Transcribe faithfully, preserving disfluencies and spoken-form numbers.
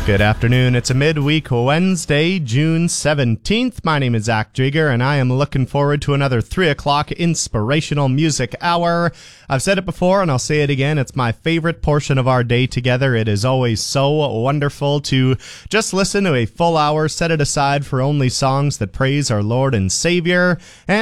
Good afternoon. It's a midweek Wednesday, June seventeenth. My name is Zach Jigger, and I am looking forward to another three o'clock inspirational music hour. I've said it before, and I'll say it again. It's my favorite portion of our day together. It is always so wonderful to just listen to a full hour, set it aside for only songs that praise our Lord and Savior. And